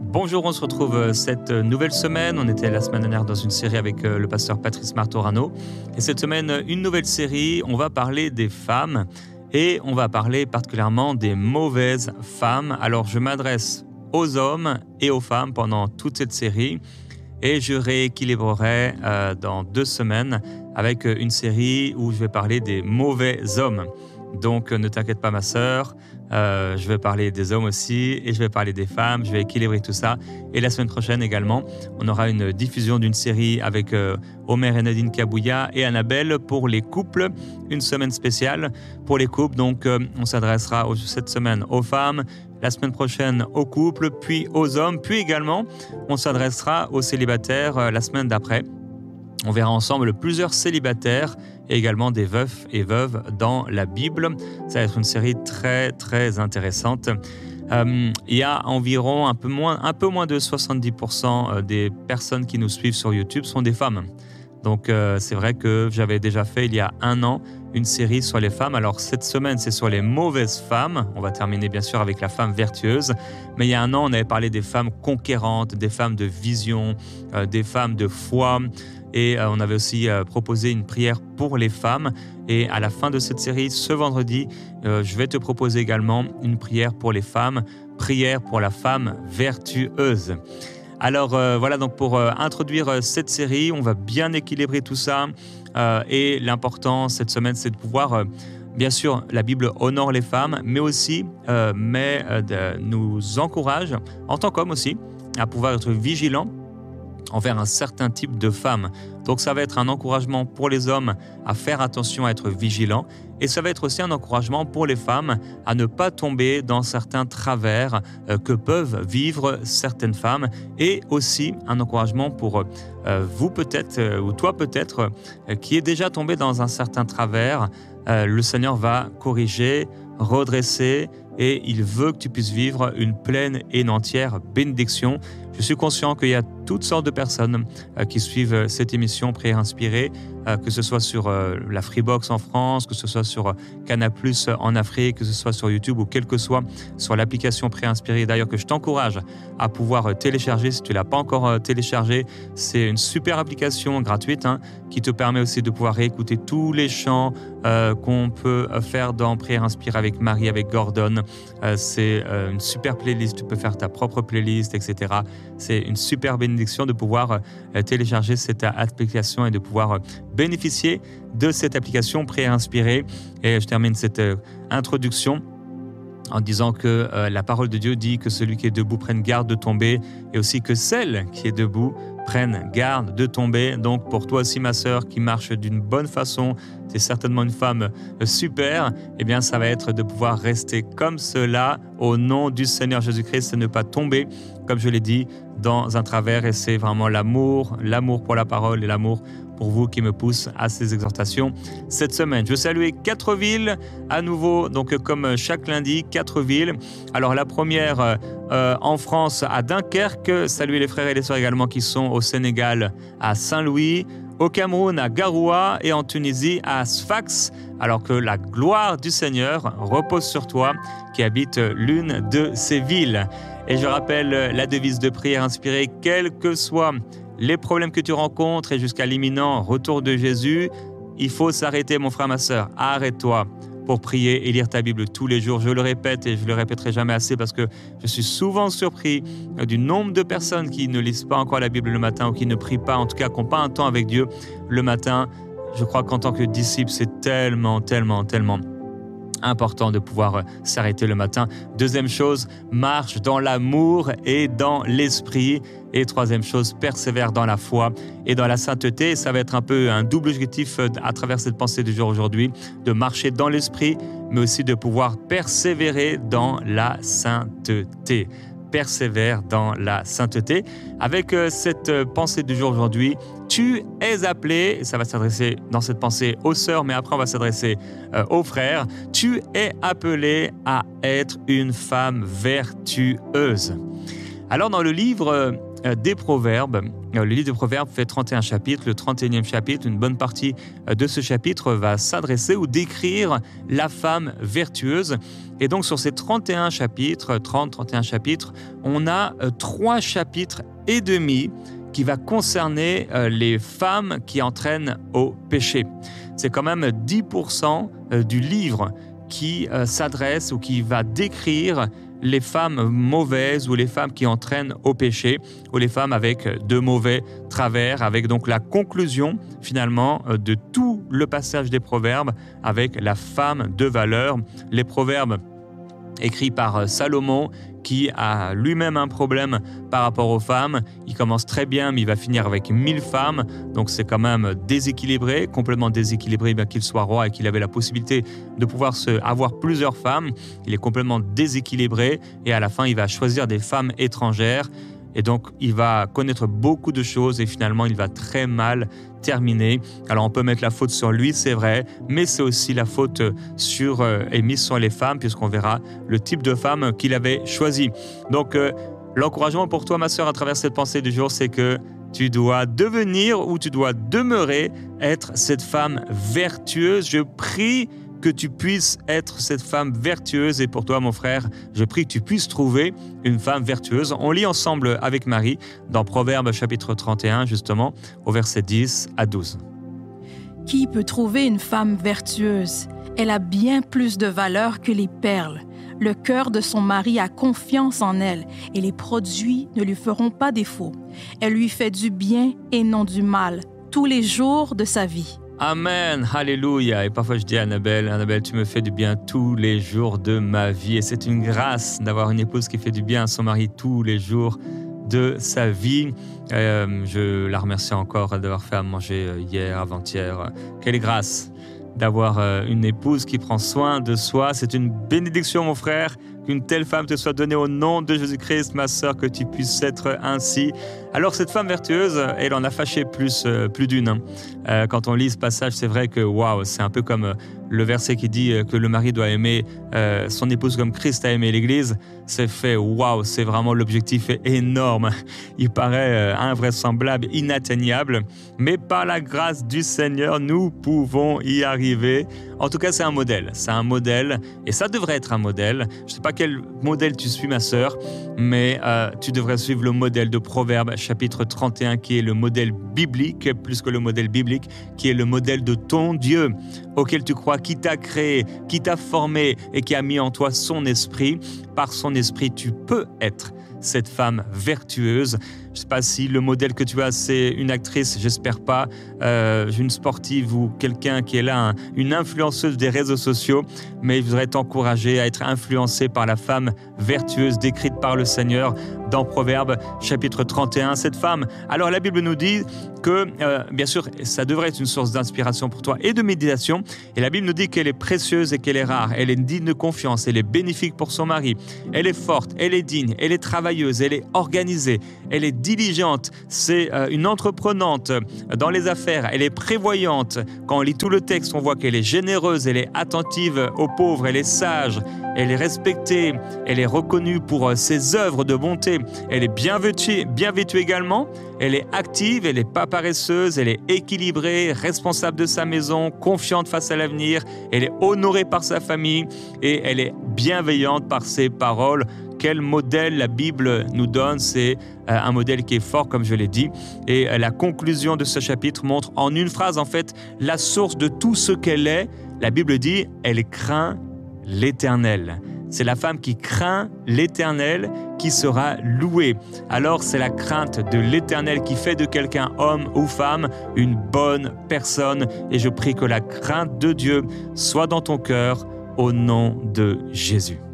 Bonjour, on se retrouve cette nouvelle semaine. On était la semaine dernière dans une série avec le pasteur Patrice Martorano. Et cette semaine, une nouvelle série, on va parler des femmes et on va parler particulièrement des mauvaises femmes. Alors, je m'adresse aux hommes et aux femmes pendant toute cette série et je rééquilibrerai dans 2 semaines avec une série où je vais parler des mauvais hommes. Donc, ne t'inquiète pas, ma sœur, je vais parler des hommes aussi et je vais parler des femmes, je vais équilibrer tout ça. Et la semaine prochaine également, on aura une diffusion d'une série avec Omer et Nadine Kabouya et Annabelle pour les couples, une semaine spéciale pour les couples. Donc, on s'adressera cette semaine aux femmes, la semaine prochaine aux couples, puis aux hommes, puis également, on s'adressera aux célibataires la semaine d'après. On verra ensemble plusieurs célibataires et également des veufs et veuves dans la Bible. Ça va être une série très, très intéressante. Il y a environ un peu moins de 70% des personnes qui nous suivent sur YouTube sont des femmes. Donc, c'est vrai que j'avais déjà fait il y a 1 an une série sur les femmes. Alors, cette semaine, c'est sur les mauvaises femmes. On va terminer bien sûr avec la femme vertueuse. Mais il y a 1 an, on avait parlé des femmes conquérantes, des femmes de vision, des femmes de foi. Et on avait aussi proposé une prière pour les femmes. Et à la fin de cette série, ce vendredi, je vais te proposer également une prière pour les femmes, prière pour la femme vertueuse. Alors voilà, donc pour introduire cette série, on va bien équilibrer tout ça. Et l'important cette semaine, c'est de pouvoir, bien sûr, la Bible honore les femmes, mais aussi nous encourage, en tant qu'hommes aussi, à pouvoir être vigilants envers un certain type de femmes. Donc ça va être un encouragement pour les hommes à faire attention à être vigilants et ça va être aussi un encouragement pour les femmes à ne pas tomber dans certains travers que peuvent vivre certaines femmes et aussi un encouragement pour vous peut-être ou toi peut-être qui est déjà tombé dans un certain travers. Le Seigneur va corriger, redresser et il veut que tu puisses vivre une pleine et une entière bénédiction. Je suis conscient qu'il y a toutes sortes de personnes qui suivent cette émission Prière Inspirée, que ce soit sur la Freebox en France, que ce soit sur Canal+ en Afrique, que ce soit sur YouTube ou quel que soit sur l'application Prière Inspirée. D'ailleurs, que je t'encourage à pouvoir télécharger si tu ne l'as pas encore téléchargé. C'est une super application gratuite qui te permet aussi de pouvoir réécouter tous les chants qu'on peut faire dans Prière Inspirée avec Marie, avec Gordon. C'est une super playlist, tu peux faire ta propre playlist, etc. C'est une super bénédiction de pouvoir télécharger cette application et de pouvoir bénéficier de cette application Prière Inspirée. Et je termine cette introduction en disant que la parole de Dieu dit que celui qui est debout prenne garde de tomber et aussi que celle qui est debout prenne garde de tomber. Donc pour toi aussi ma sœur qui marche d'une bonne façon, tu es certainement une femme super, eh bien ça va être de pouvoir rester comme cela au nom du Seigneur Jésus-Christ et ne pas tomber, comme je l'ai dit, dans un travers. Et c'est vraiment l'amour pour la parole et l'amour pour vous qui me pousse à ces exhortations cette semaine. Je veux saluer 4 villes à nouveau, donc comme chaque lundi, 4 villes. Alors la première en France à Dunkerque, saluer les frères et les sœurs également qui sont au Sénégal à Saint-Louis, au Cameroun à Garoua et en Tunisie à Sfax, alors que la gloire du Seigneur repose sur toi qui habites l'une de ces villes. Et je rappelle la devise de Prière Inspirée, quels que soient les problèmes que tu rencontres et jusqu'à l'imminent retour de Jésus, il faut s'arrêter, mon frère, ma sœur. Arrête-toi pour prier et lire ta Bible tous les jours. Je le répète et je le répéterai jamais assez parce que je suis souvent surpris du nombre de personnes qui ne lisent pas encore la Bible le matin ou qui ne prient pas, en tout cas qui n'ont pas un temps avec Dieu le matin. Je crois qu'en tant que disciple, c'est tellement important de pouvoir s'arrêter le matin. Deuxième chose, marche dans l'amour et dans l'esprit. Et troisième chose, persévère dans la foi et dans la sainteté. Ça va être un peu un double objectif à travers cette pensée du jour aujourd'hui, de marcher dans l'esprit, mais aussi de pouvoir persévérer dans la sainteté. Persévère dans la sainteté. Avec cette pensée du jour aujourd'hui, tu es appelé, ça va s'adresser dans cette pensée aux sœurs, mais après on va s'adresser aux frères, tu es appelé à être une femme vertueuse. Alors dans le livre des Proverbes. Le livre des Proverbes fait 31 chapitres. Le 31e chapitre, une bonne partie de ce chapitre va s'adresser ou décrire la femme vertueuse. Et donc sur ces 31 chapitres, 31 chapitres, on a 3 chapitres et demi qui va concerner les femmes qui entraînent au péché. C'est quand même 10% du livre qui s'adresse ou qui va décrire les femmes mauvaises ou les femmes qui entraînent au péché ou les femmes avec de mauvais travers, avec donc la conclusion finalement de tout le passage des Proverbes avec la femme de valeur. Les Proverbes écrits par Salomon qui a lui-même un problème par rapport aux femmes. Il commence très bien, mais il va finir avec 1000 femmes. Donc c'est quand même déséquilibré, complètement déséquilibré, bien qu'il soit roi et qu'il avait la possibilité de pouvoir avoir plusieurs femmes. Il est complètement déséquilibré et à la fin, il va choisir des femmes étrangères. Et donc, il va connaître beaucoup de choses et finalement, il va très mal terminer. Alors, on peut mettre la faute sur lui, c'est vrai, mais c'est aussi la faute est mise sur les femmes, puisqu'on verra le type de femme qu'il avait choisi. Donc, l'encouragement pour toi, ma sœur, à travers cette pensée du jour, c'est que tu dois devenir ou tu dois demeurer être cette femme vertueuse. Je prie que tu puisses être cette femme vertueuse. Et pour toi, mon frère, je prie que tu puisses trouver une femme vertueuse. On lit ensemble avec Marie dans Proverbes chapitre 31, justement, au verset 10 à 12. Qui peut trouver une femme vertueuse? Elle a bien plus de valeur que les perles. Le cœur de son mari a confiance en elle et les produits ne lui feront pas défaut. Elle lui fait du bien et non du mal tous les jours de sa vie. Amen, alléluia. Et parfois je dis à Annabelle, tu me fais du bien tous les jours de ma vie. Et c'est une grâce d'avoir une épouse qui fait du bien à son mari tous les jours de sa vie. Je la remercie encore d'avoir fait à manger hier, avant-hier. Quelle grâce d'avoir une épouse qui prend soin de soi. C'est une bénédiction, mon frère, qu'une telle femme te soit donnée au nom de Jésus-Christ, ma sœur, que tu puisses être ainsi. Alors cette femme vertueuse, elle en a fâché plus d'une. Quand on lit ce passage, c'est vrai que waouh, c'est un peu comme le verset qui dit que le mari doit aimer son épouse comme Christ a aimé l'Église. C'est fait, waouh, c'est vraiment, l'objectif est énorme. Il paraît invraisemblable, inatteignable, mais par la grâce du Seigneur, nous pouvons y arriver. En tout cas, c'est un modèle, et ça devrait être un modèle. Je ne sais pas quel modèle tu suis, ma sœur, mais tu devrais suivre le modèle de Proverbes chapitre 31, qui est le modèle biblique, plus que le modèle biblique, qui est le modèle de ton Dieu, auquel tu crois, qui t'a créé, qui t'a formé et qui a mis en toi son esprit. Par son esprit, tu peux être cette femme vertueuse. Je ne sais pas si le modèle que tu as, c'est une actrice, j'espère pas, une sportive ou quelqu'un qui est là, une influenceuse des réseaux sociaux, mais je voudrais t'encourager à être influencé par la femme vertueuse décrite par le Seigneur dans Proverbes chapitre 31. Cette femme, alors la Bible nous dit que, bien sûr, ça devrait être une source d'inspiration pour toi et de méditation, et la Bible nous dit qu'elle est précieuse et qu'elle est rare, elle est digne de confiance, elle est bénéfique pour son mari, elle est forte, elle est digne, elle est travailleuse, elle est organisée, elle est diligente, c'est une entreprenante dans les affaires, elle est prévoyante. Quand on lit tout le texte, on voit qu'elle est généreuse, elle est attentive aux pauvres, elle est sage, elle est respectée, elle est reconnue pour ses œuvres de bonté, elle est bien vêtue également, elle est active, elle n'est pas paresseuse, elle est équilibrée, responsable de sa maison, confiante face à l'avenir, elle est honorée par sa famille et elle est bienveillante par ses paroles. Quel modèle la Bible nous donne, c'est un modèle qui est fort, comme je l'ai dit. Et la conclusion de ce chapitre montre en une phrase, en fait, la source de tout ce qu'elle est. La Bible dit, elle craint l'Éternel. C'est la femme qui craint l'Éternel qui sera louée. Alors, c'est la crainte de l'Éternel qui fait de quelqu'un, homme ou femme, une bonne personne. Et je prie que la crainte de Dieu soit dans ton cœur, au nom de Jésus.